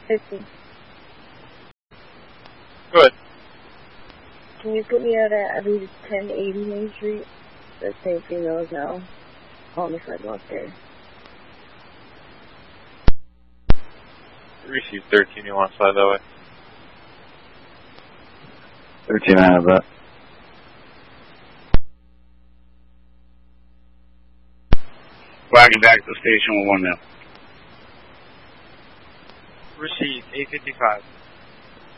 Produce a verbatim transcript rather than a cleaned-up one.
fifty. Good. Can you put me out at, I believe it's ten eighty Main Street? The same female is now on the sidewalk there. Receive thirteen, you want to slide that way? thirteen, I have that. Wagon back to the station with one mil. Receive eight fifty-five.